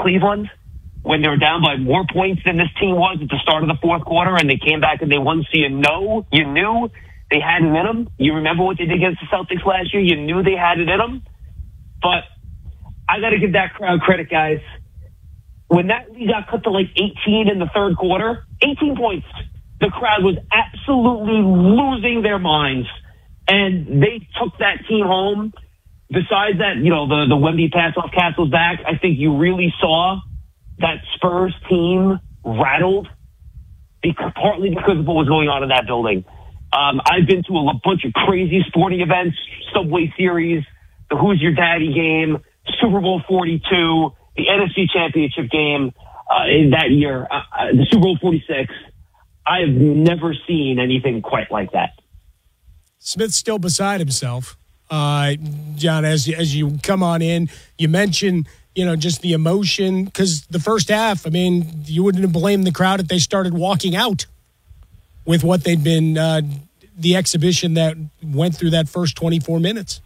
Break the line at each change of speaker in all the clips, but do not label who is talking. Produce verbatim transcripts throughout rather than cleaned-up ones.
Cleveland when they were down by more points than this team was at the start of the fourth quarter, and they came back and they won. So you know, you knew they had it in them. You remember what they did against the Celtics last year? You knew they had it in them. But I got to give that crowd credit, guys. When that lead got cut to like eighteen in the third quarter, eighteen points, the crowd was absolutely losing their minds. And they took that team home. Besides that, you know, the, the Wemby pass off Castle's back, I think you really saw that Spurs team rattled, because, partly because of what was going on in that building. Um, I've been to a bunch of crazy sporting events, Subway Series, the Who's Your Daddy game, Super Bowl forty-two, the N F C Championship game uh, in that year, uh, uh, the Super Bowl forty-six. I have never seen anything quite like that.
Smith's still beside himself. Uh, John, as, as you come on in, you mentioned, you know, just the emotion, because the first half, I mean, you wouldn't have blamed the crowd if they started walking out with what they'd been, uh, the exhibition that went through that first twenty-four minutes.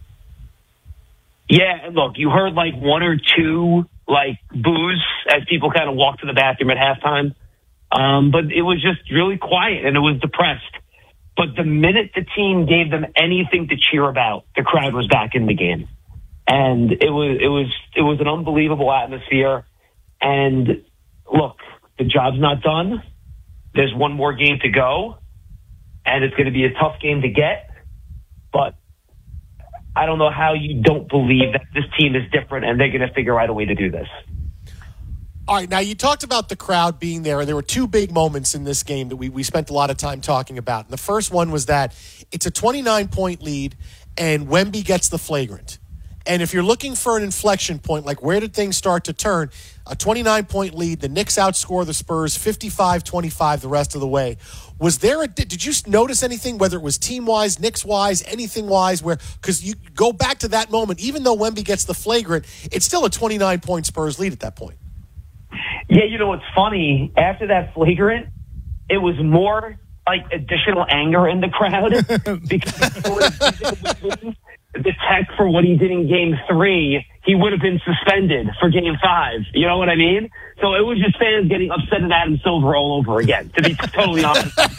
Yeah, and look, you heard like one or two like boos as people kind of walked to the bathroom at halftime. Um, but it was just really quiet and it was depressed. But the minute the team gave them anything to cheer about, the crowd was back in the game. And it was it was it was an unbelievable atmosphere. And look, the job's not done. There's one more game to go, and it's going to be a tough game to get. But I don't know how you don't believe that this team is different and they're going to figure out a way to do this.
All right, now you talked about the crowd being there, and there were two big moments in this game that we, we spent a lot of time talking about. And the first one was that it's a twenty-nine point lead, and Wemby gets the flagrant. And if you're looking for an inflection point, like where did things start to turn, a twenty-nine point lead, the Knicks outscore the Spurs fifty-five twenty-five the rest of the way. Was there a, did you notice anything, whether it was team-wise, Knicks-wise, anything-wise, where, because you go back to that moment, even though Wemby gets the flagrant, it's still a twenty-nine point Spurs lead at that point.
Yeah, you know what's funny? After that flagrant, it was more like additional anger in the crowd because the tech for what he did in game three, he would have been suspended for game five. You know what I mean? So it was just fans getting upset at Adam Silver all over again, to be totally honest. No,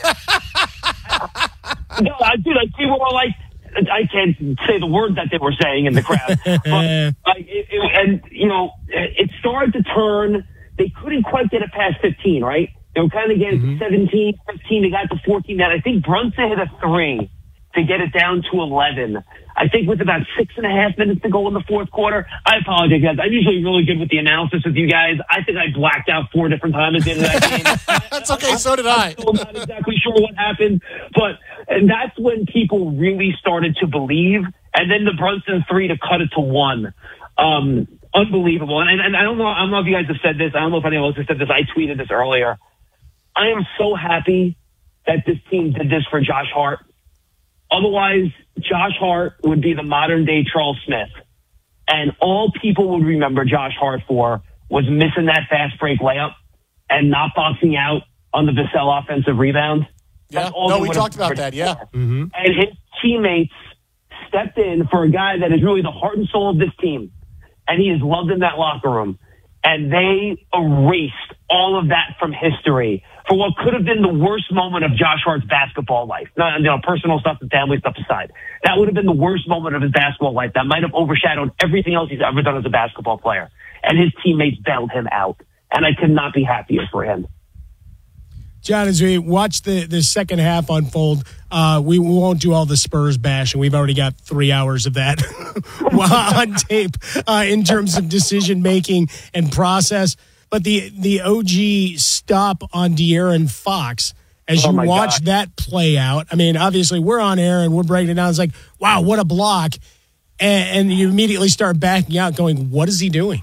I dude, I people were like, I can't say the word that they were saying in the crowd. But, like, it, it, and, you know, it started to turn. They couldn't quite get it past fifteen, right? They were kind of getting mm-hmm. seventeen, fifteen. They got to fourteen. Then I think Brunson hit a three to get it down to eleven. I think with about six and a half minutes to go in the fourth quarter. I apologize, guys. I'm usually really good with the analysis with you guys. I think I blacked out four different times at the end of that game.
That's okay. So did I.
I'm still not exactly sure what happened, but and that's when people really started to believe. And then the Brunson three to cut it to one. Um, unbelievable. And, and I don't know. I don't know if you guys have said this. I don't know if anyone else has said this. I tweeted this earlier. I am so happy that this team did this for Josh Hart. Otherwise, Josh Hart would be the modern-day Charles Smith. And all people would remember Josh Hart for was missing that fast break layup and not boxing out on the Vassell offensive rebound.
Yeah, no, we talked about that, yeah.
Mm-hmm. And his teammates stepped in for a guy that is really the heart and soul of this team. And he is loved in that locker room. And they erased all of that from history for what could have been the worst moment of Josh Hart's basketball life. No, you know, personal stuff and family stuff aside. That would have been the worst moment of his basketball life. That might have overshadowed everything else he's ever done as a basketball player. And his teammates bailed him out. And I could not be happier for him.
John, as we watch the, the second half unfold, uh, we won't do all the Spurs bash, and we've already got three hours of that on tape uh, in terms of decision-making and process. But the, the O G stop on De'Aaron Fox, as
oh
you watch
God.
that play out, I mean, obviously we're on air and we're breaking it down. It's like, wow, what a block. And, and you immediately start backing out going, what is he doing?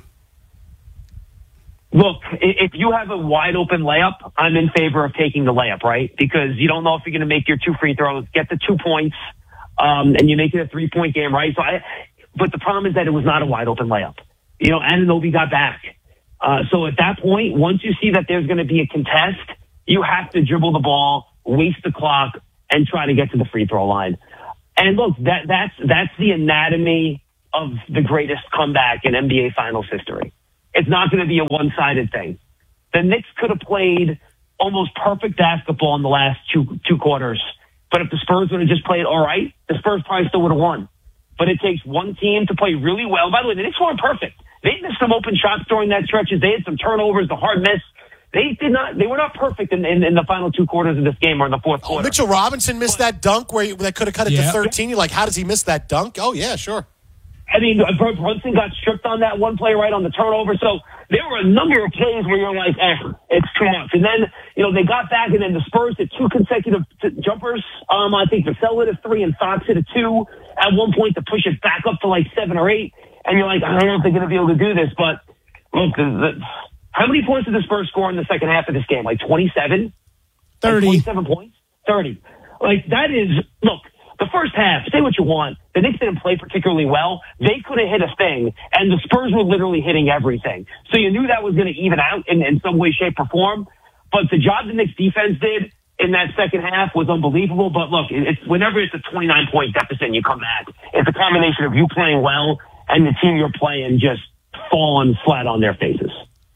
Look, if you have a wide open layup, I'm in favor of taking the layup, right? Because you don't know if you're going to make your two free throws, get the two points, um, and you make it a three point game, right? So I, but the problem is that it was not a wide open layup. You know, Anunoby got back. Uh, so at that point, once you see that there's going to be a contest, you have to dribble the ball, waste the clock, and try to get to the free throw line. And look, that that's that's the anatomy of the greatest comeback in N B A Finals history. it's not going to be a one-sided thing. The Knicks could have played almost perfect basketball in the last two two quarters. But if the Spurs would have just played all right, the Spurs probably still would have won. But it takes one team to play really well. By the way, the Knicks weren't perfect. They missed some open shots during that stretches. They had some turnovers, the hard miss. They did not. They were not perfect in, in, in the final two quarters of this game or in the fourth quarter.
Oh, Mitchell Robinson missed but, that dunk where he, that could have cut it yeah. to thirteen. You're like, how does he miss that dunk? Oh, yeah, sure.
I mean, Brunson got stripped on that one play right on the turnover. So there were a number of plays where you're like, eh, it's too much. And then, you know, they got back, and then the Spurs hit two consecutive t- jumpers. Um, I think Vassell hit a three and Fox hit a two at one point to push it back up to like seven or eight. And you're like, I don't know if they're going to be able to do this. But look, the, the, how many points did the Spurs score in the second half of this game? Like twenty-seven?
thirty.
Like twenty-seven points? thirty. Like, that is, look, the first half, say what you want, the Knicks didn't play particularly well. They could have hit a thing, and the Spurs were literally hitting everything. So you knew that was going to even out in, in some way, shape, or form. But the job the Knicks defense did in that second half was unbelievable. But look, it's whenever it's a twenty-nine point deficit and you come back, it's a combination of you playing well and the team you're playing just falling flat on their faces.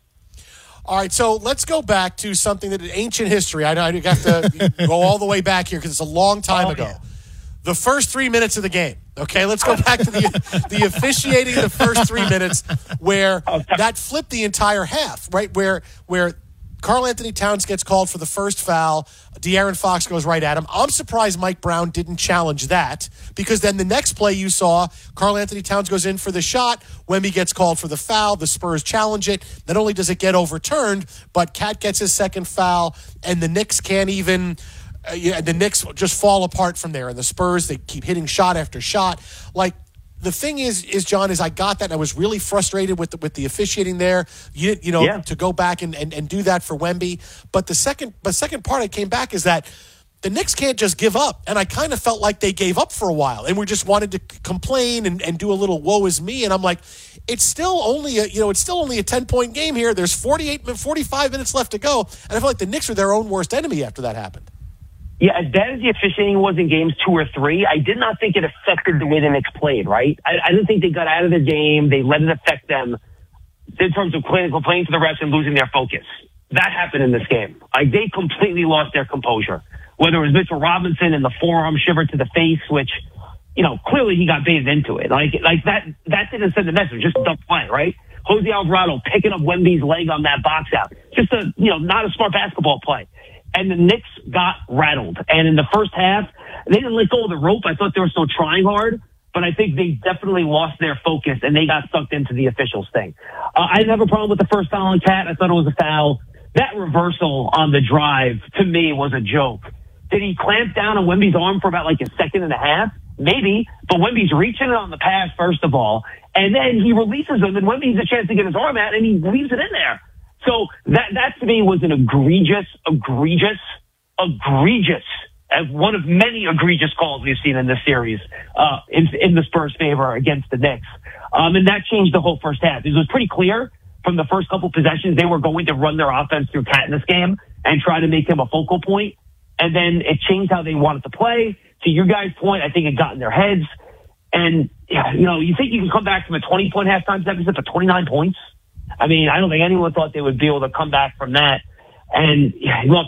All right, so let's go back to something that is ancient history. I, I have to go all the way back here because it's a long time oh, ago. Yeah. The first three minutes of the game. Okay, let's go back to the the officiating the first three minutes where that flipped the entire half, right? Where where Karl Anthony Towns gets called for the first foul. De'Aaron Fox goes right at him. I'm surprised Mike Brown didn't challenge that because then the next play you saw, Karl Anthony Towns goes in for the shot. Wemby gets called for the foul. The Spurs challenge it. Not only does it get overturned, but Cat gets his second foul, and the Knicks can't even... Uh, yeah, the Knicks just fall apart from there, and the Spurs, they keep hitting shot after shot. Like, the thing is, is John, is I got that, and I was really frustrated with the, with the officiating there. You, you know, yeah. to go back and, and, and do that for Wemby. But the second, the second part I came back is that the Knicks can't just give up, and I kind of felt like they gave up for a while, and we just wanted to complain and, and do a little woe is me. And I'm like, it's still only a, you know, it's still only a ten point game here. There's forty-eight, forty-five minutes left to go, and I feel like the Knicks are their own worst enemy after that happened.
Yeah, as bad as the officiating was in games two or three, I did not think it affected the way the Knicks played, right? I, I didn't think they got out of the game. They let it affect them in terms of playing, playing to the refs and losing their focus. That happened in this game. Like, they completely lost their composure. Whether it was Mitchell Robinson and the forearm shiver to the face, which, you know, clearly he got bathed into it. Like, like that, that didn't send the message. Just a dumb play, right? Jose Alvarado picking up Wemby's leg on that box out. Just a, you know, not a smart basketball play. And the Knicks got rattled. And in the first half, they didn't let go of the rope. I thought they were still trying hard, but I think they definitely lost their focus and they got sucked into the officials thing. Uh, I didn't have a problem with the first foul on Cat. I thought it was a foul. That reversal on the drive, to me, was a joke. Did he clamp down on Wemby's arm for about like a second and a half? Maybe, but Wemby's reaching it on the pass, first of all, and then he releases him, and Wemby has a chance to get his arm out, and he leaves it in there. So that, that to me was an egregious, egregious, egregious, as one of many egregious calls we've seen in this series, uh, in, in the Spurs' favor against the Knicks. Um, and that changed the whole first half. It was pretty clear from the first couple possessions they were going to run their offense through Cat in this game and try to make him a focal point. And then it changed how they wanted to play. To your guys' point, I think it got in their heads. And, you know, you think you can come back from a twenty-point halftime deficit for twenty-nine points? I mean, I don't think anyone thought they would be able to come back from that. And look,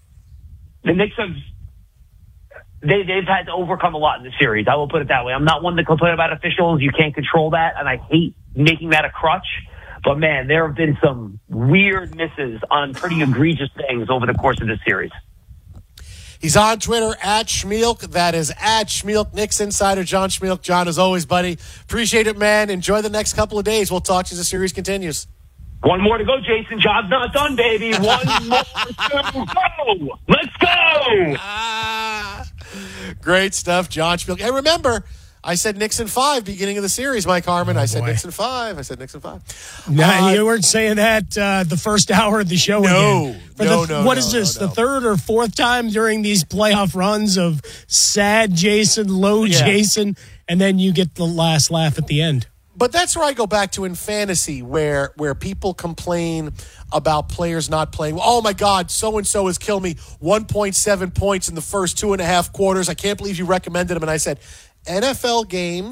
the Knicks have they they've had to overcome a lot in the series. I will put it that way. I'm not one to complain about officials. You can't control that, and I hate making that a crutch. But man, there have been some weird misses on pretty egregious things over the course of this series.
He's on Twitter, at Schmeelk. That is at Schmeelk. Knicks insider, John Schmeelk. John, as always, buddy, appreciate it, man. Enjoy the next couple of days. We'll talk to you as the series continues.
One more to go, Jason. Job's not done, baby. One more to go. Let's go.
Ah, great stuff, John Schmeelk. And remember, I said Knicks in five beginning of the series, Mike Harmon. Oh, I said boy. Knicks in five. I said Knicks in five.
No,
uh,
you weren't saying that uh, the first hour of the show
no,
again. For
no,
the,
no,
What
no,
is this,
no, no.
the third or fourth time during these playoff runs of sad Jason, low yeah. Jason, and then you get the last laugh at the end?
But that's where I go back to in fantasy, where where people complain about players not playing. Oh, my God, so-and-so has killed me one point seven points in the first two and a half quarters. I can't believe you recommended him. And I said, N F L games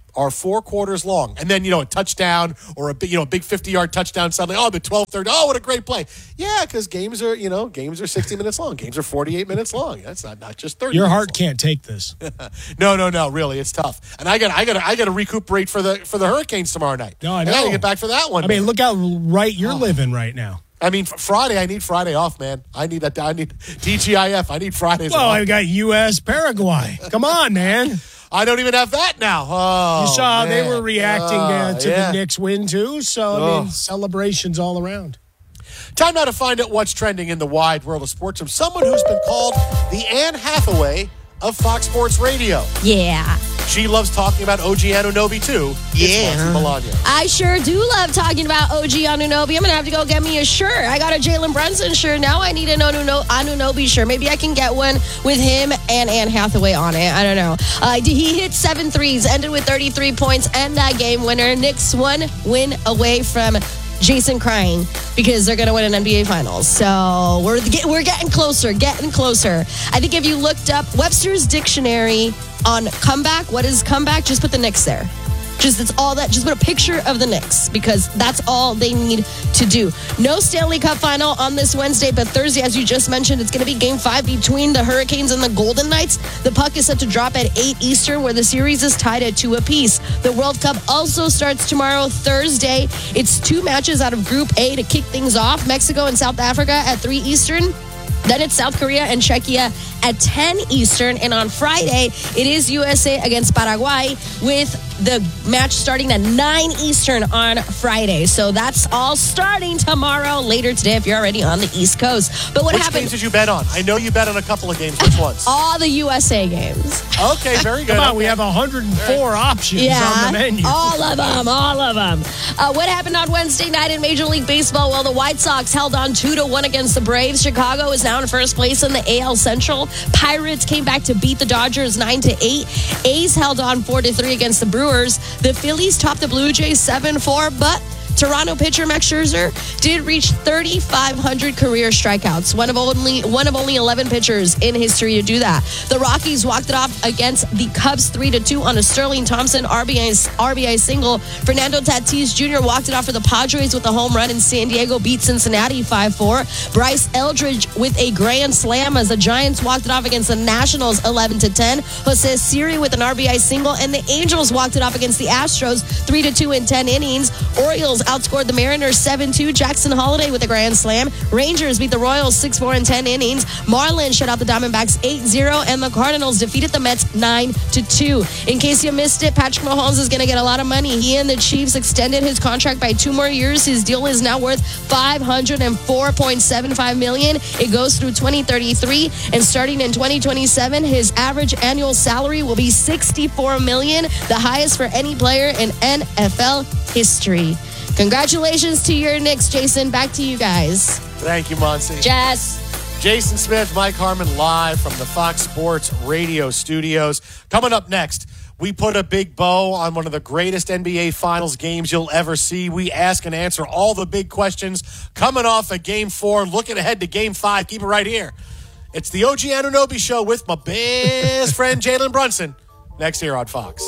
are four quarters long. And then, you know, a touchdown or a big, you know, a big fifty-yard touchdown suddenly, oh, the twelve thirty, oh, what a great play. Yeah, because games are, you know, games are sixty minutes long. Games are forty-eight minutes long. That's not, not just thirty.
Your heart
long.
can't take this.
no, no, no, really, it's tough. And I got I got I got to recuperate for the for the Hurricanes tomorrow night.
No, I know.
I got to get back for that one.
I mean,
man.
look how right you're
Oh.
living right now.
I mean, Friday, I need Friday off, man. I need that. I need T G I F. I need Fridays
Well,
off.
I got U S Paraguay. Come on, man.
I don't even have that now. Oh,
You saw
man.
they were reacting uh,
Oh,
to
yeah.
the Knicks win, too. So, I
Oh.
mean, celebrations all around.
Time now to find out what's trending in the wide world of sports from someone who's been called the Anne Hathaway of Fox Sports Radio.
Yeah.
She loves talking about O G Anunoby, too.
Yeah.
It's Monty Melania.
I sure do love talking about O G Anunoby. I'm going to have to go get me a shirt. I got a Jalen Brunson shirt. Now I need an Anuno- Anunoby shirt. Maybe I can get one with him and Anne Hathaway on it. I don't know. Uh, he hit seven threes, ended with thirty-three points, and that game winner. Knicks one win away from Jason crying because they're going to win an N B A Finals. So we're get, we're getting closer, getting closer. I think if you looked up Webster's dictionary on comeback, what is comeback? Just put the Knicks there. Just it's all that. Just put a picture of the Knicks because that's all they need to do. No Stanley Cup final on this Wednesday, but Thursday, as you just mentioned, it's going to be Game Five between the Hurricanes and the Golden Knights. The puck is set to drop at eight Eastern, where the series is tied at two apiece. The World Cup also starts tomorrow, Thursday. It's two matches out of Group A to kick things off: Mexico and South Africa at three Eastern. Then it's South Korea and Czechia at ten Eastern. And on Friday, it is U S A against Paraguay with the match starting at nine Eastern on Friday. So that's all starting tomorrow, later today if you're already on the East Coast. But what
Which
happened?
games did you bet on? I know you bet on a couple of games. Which ones?
All the U S A games.
Okay, very good.
Come on,
Okay.
we have one hundred four options on the menu.
all of them, all of them. Uh, what happened on Wednesday night in Major League Baseball? Well, the White Sox held on two to one against the Braves. Chicago is now in first place in the A L Central. Pirates came back to beat the Dodgers nine to eight. A's held on four to three against the Brewers. The Phillies topped the Blue Jays seven four, but Toronto pitcher Max Scherzer did reach thirty-five hundred career strikeouts, one of only one of only eleven pitchers in history to do that. The Rockies walked it off against the Cubs three to two on a Sterling Thompson R B I, R B I single. Fernando Tatis Junior walked it off for the Padres with a home run, and San Diego beat Cincinnati five four. Bryce Eldridge with a grand slam as the Giants walked it off against the Nationals eleven to ten. Jose Siri with an R B I single, and the Angels walked it off against the Astros three to two in ten innings. Orioles outscored the Mariners seven two. Jackson Holiday with a grand slam. Rangers beat the Royals six four in ten innings. Marlins shut out the Diamondbacks eight zero, and the Cardinals defeated the Mets nine to two. In case you missed it, Patrick Mahomes is going to get a lot of money. He and the Chiefs extended his contract by two more years. His deal is now worth five hundred four point seven five million dollars. It goes through twenty thirty-three, and starting in twenty twenty-seven, his average annual salary will be sixty-four million dollars, the highest for any player in N F L history. Congratulations to your Knicks, Jason. Back to you guys.
Thank you, Monty.
Jess.
Jason Smith, Mike Harmon, live from the Fox Sports Radio studios. Coming up next, we put a big bow on one of the greatest N B A Finals games you'll ever see. We ask and answer all the big questions coming off of Game four, looking ahead to Game five. Keep it right here. It's the O G Anunoby Show with my best friend, Jalen Brunson. Next here on Fox.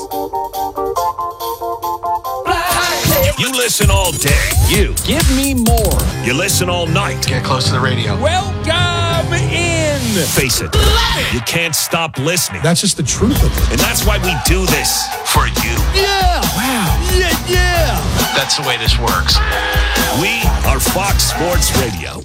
You listen all day. You.
Give me more.
You listen all night.
Get close to the radio.
Welcome in.
Face it. You can't stop listening.
That's just the truth of it.
And that's why we do this. For you.
Yeah. Wow. Yeah, yeah.
That's the way this works.
We are Fox Sports Radio.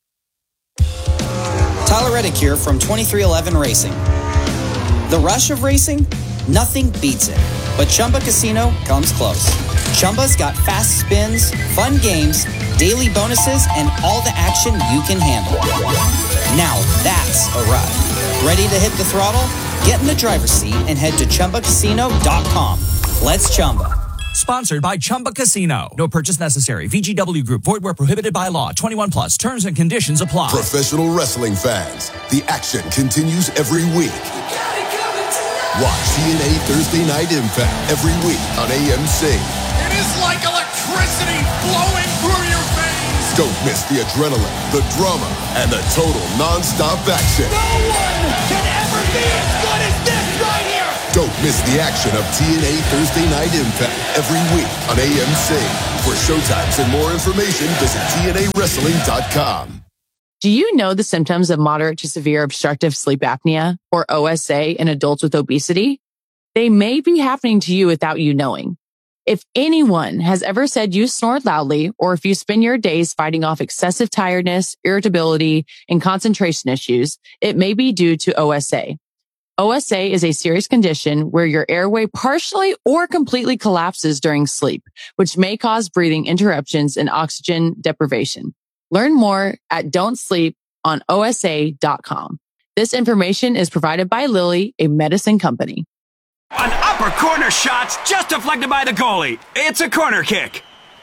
Tyler Reddick here from twenty-three eleven Racing. The rush of racing? Nothing beats it. But Chumba Casino comes close. Chumba's got fast spins, fun games, daily bonuses, and all the action you can handle. Now that's a ride. Ready to hit the throttle? Get in the driver's seat and head to Chumba Casino dot com. Let's Chumba.
Sponsored by Chumba Casino. No purchase necessary. V G W Group. Void where prohibited by law. twenty-one plus. Terms and conditions apply.
Professional wrestling fans, the action continues every week. Watch T N A Thursday Night Impact every week on A M C.
It is like electricity flowing through your veins.
Don't miss the adrenaline, the drama, and the total non-stop action.
No one can ever be as good as this right here.
Don't miss the action of T N A Thursday Night Impact every week on A M C. For showtimes and more information, visit T N A wrestling dot com.
Do you know the symptoms of moderate to severe obstructive sleep apnea, or O S A, in adults with obesity? They may be happening to you without you knowing. If anyone has ever said you snore loudly, or if you spend your days fighting off excessive tiredness, irritability, and concentration issues, it may be due to O S A. O S A is a serious condition where your airway partially or completely collapses during sleep, which may cause breathing interruptions and oxygen deprivation. Learn more at don't sleep on O S A dot com. This information is provided by Lilly, a medicine company.
An upper corner shot's just deflected by the goalie. It's a corner kick.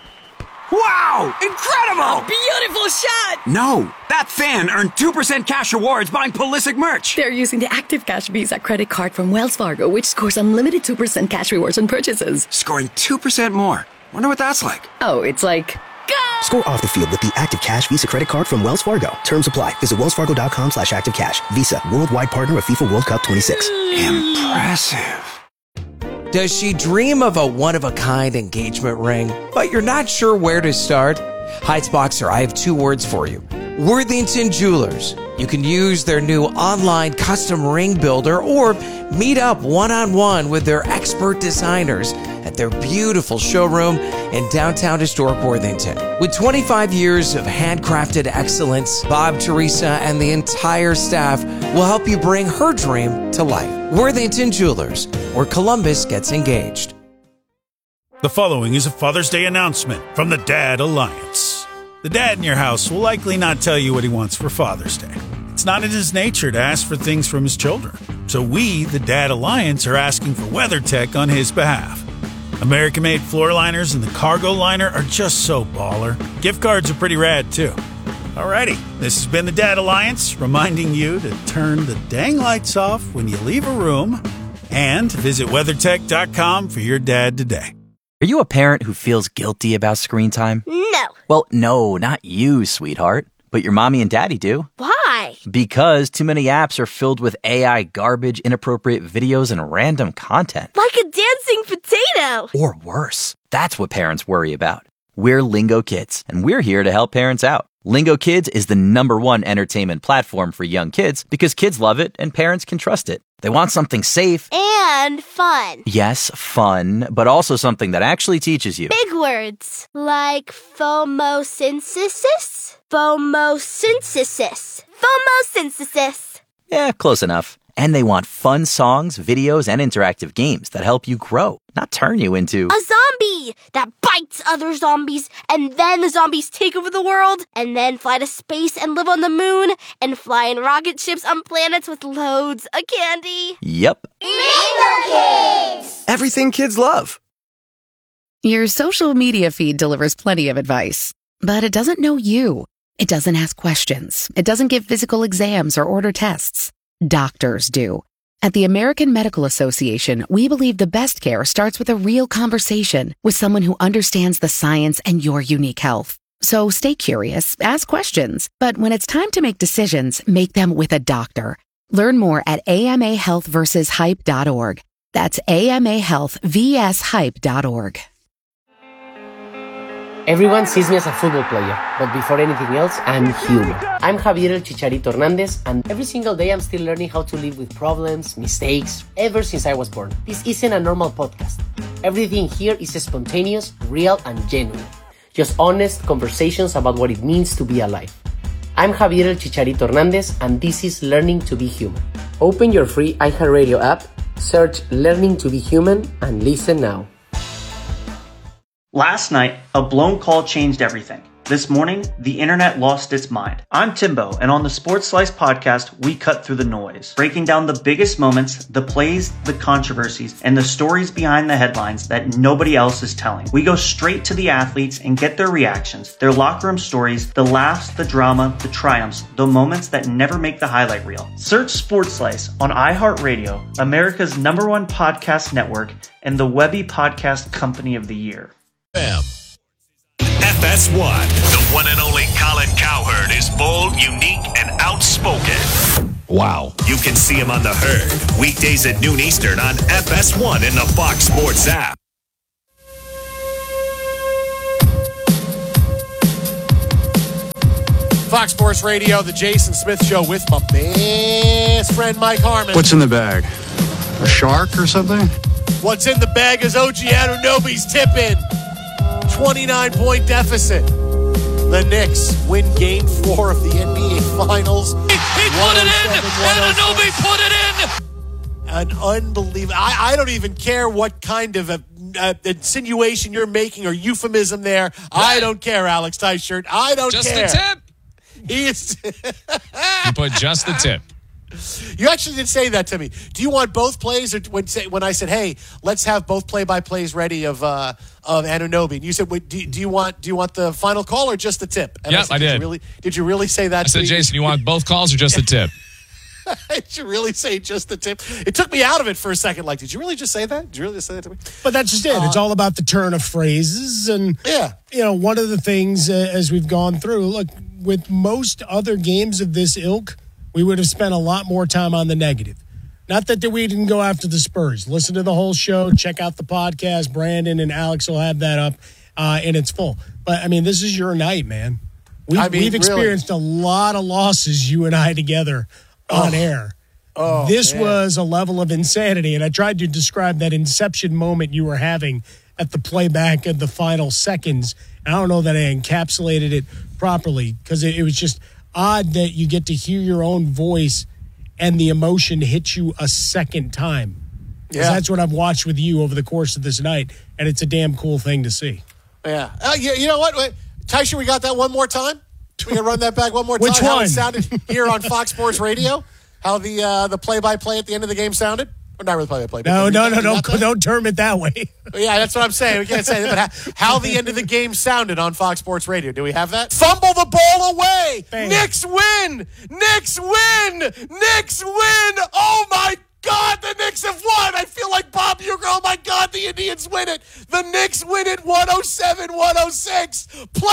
Wow! Incredible!
Beautiful shot!
No, that fan earned two percent cash rewards buying Pulisic merch.
They're using the Active Cash Visa credit card from Wells Fargo, which scores unlimited two percent cash rewards on purchases.
Scoring two percent more. Wonder what that's like.
Oh, it's like...
Go! Score off the field with the Active Cash Visa credit card from Wells Fargo. Terms apply. Visit wellsfargo.com slash active cash. Visa, worldwide partner of FIFA World Cup twenty-six.
Impressive.
Does she dream of a one-of-a-kind engagement ring, but you're not sure where to start? Heights Boxer, I have two words for you. Worthington Jewelers. You can use their new online custom ring builder or meet up one-on-one with their expert designers at their beautiful showroom in downtown historic Worthington. With twenty-five years of handcrafted excellence, Bob, Teresa, and the entire staff will help you bring her dream to life. Worthington Jewelers, where Columbus gets engaged.
The following is a Father's Day announcement from the Dad Alliance. The dad in your house will likely not tell you what he wants for Father's Day. It's not in his nature to ask for things from his children. So we, the Dad Alliance, are asking for WeatherTech on his behalf. American-made floor liners and the cargo liner are just so baller. Gift cards are pretty rad, too. Alrighty, this has been the Dad Alliance, reminding you to turn the dang lights off when you leave a room and visit WeatherTech dot com for your dad today.
Are you a parent who feels guilty about screen time?
No.
Well, no, not you, sweetheart. But your mommy and daddy do.
Why?
Because too many apps are filled with A I garbage, inappropriate videos, and random content.
Like a dancing potato.
Or worse. That's what parents worry about. We're Lingo Kids, and we're here to help parents out. Lingo Kids is the number one entertainment platform for young kids because kids love it and parents can trust it. They want something safe.
And fun.
Yes, fun, but also something that actually teaches you.
Big words like phomosynthesis. Phomosynthesis. Phomosynthesis.
Yeah, close enough. And they want fun songs, videos, and interactive games that help you grow, not turn you into...
a zombie that bites other zombies, and then the zombies take over the world, and then fly to space and live on the moon, and fly in rocket ships on planets with loads of candy.
Yep.
Lingo Kids!
Everything kids love.
Your social media feed delivers plenty of advice, but it doesn't know you. It doesn't ask questions. It doesn't give physical exams or order tests. Doctors do. At the American Medical Association, we believe the best care starts with a real conversation with someone who understands the science and your unique health. So stay curious, ask questions, but when it's time to make decisions, make them with a doctor. Learn more at A M A health versus hype dot org. That's A M A health versus hype dot org.
Everyone sees me as a football player, but before anything else, I'm human. I'm Javier El Chicharito Hernandez, and every single day I'm still learning how to live with problems, mistakes, ever since I was born. This isn't a normal podcast. Everything here is spontaneous, real, and genuine. Just honest conversations about what it means to be alive. I'm Javier El Chicharito Hernandez, and this is Learning to be Human. Open your free iHeartRadio app, search Learning to be Human, and listen now.
Last night, a blown call changed everything. This morning, the internet lost its mind. I'm Timbo, and on the Sports Slice podcast, we cut through the noise, breaking down the biggest moments, the plays, the controversies, and the stories behind the headlines that nobody else is telling. We go straight to the athletes and get their reactions, their locker room stories, the laughs, the drama, the triumphs, the moments that never make the highlight reel. Search Sports Slice on iHeartRadio, America's number one podcast network, and the Webby Podcast Company of the Year.
F S one, the one and only Colin Cowherd is bold, unique, and outspoken.
Wow.
You can see him on The Herd, weekdays at noon Eastern on F S one and the Fox Sports app.
Fox Sports Radio, the Jason Smith Show with my best friend Mike Harmon.
What's in the bag? A shark or something?
What's in the bag is O G Anunoby's tip-in. twenty-nine point deficit. The Knicks win game four of the N B A Finals.
He, he put it in! Anunoby put it in!
An unbelievable... I, I don't even care what kind of a, a insinuation you're making or euphemism there. Right. I don't care, Alex Tyshirt. I don't
just
care.
Just the tip.
He is...
You put just the tip.
You actually did say that to me. Do you want both plays, or when, when I said, "Hey, let's have both play-by-plays ready of uh, of Anunoby"? And you said, Wait, do, "Do you want do you want the final call or just the tip?" And
yep,
I, said,
I did.
Did you, really, did you really say that?
I
to
said,
me?
"Jason, you want both calls or just the tip?"
Did you really say just the tip? It took me out of it for a second. Like, did you really just say that? Did you really just say that to me?
But that's just it.
Uh,
it's all about the turn of phrases, and
yeah,
you know, one of the things uh, as we've gone through. Look, with most other games of this ilk, we would have spent a lot more time on the negative. Not that we didn't go after the Spurs. Listen to the whole show. Check out the podcast. Brandon and Alex will have that up uh, in its full. But, I mean, this is your night, man. We've,
I mean,
we've experienced
really.
a lot of losses, you and I together, on
oh.
air.
Oh,
this
man.
was a level of insanity, and I tried to describe that inception moment you were having at the playback of the final seconds. And I don't know that I encapsulated it properly because it, it was just odd that you get to hear your own voice and the emotion hit you a second time. Yeah. That's what I've watched with you over the course of this night, and it's a damn cool thing to see.
Yeah. Uh, you, you know what? Wait, Tysha, we got that one more time? We can run that back one more time?
Which
How
one?
it sounded here on Fox Sports Radio? How the uh, the play-by-play at the end of the game sounded? Or not really play-by-play.
No, no, no,
no.
don't, don't term it that way.
Yeah, that's what I'm saying. We can't say that. But how, how the end of the game sounded on Fox Sports Radio. Do we have that? Fumble the ball away. Bam. Knicks win. Knicks win. Knicks win. Oh, my God. The Knicks have won. I feel like Bob Uecker. Oh, my God. The Indians win it. The Knicks win it one oh seven one oh six. Play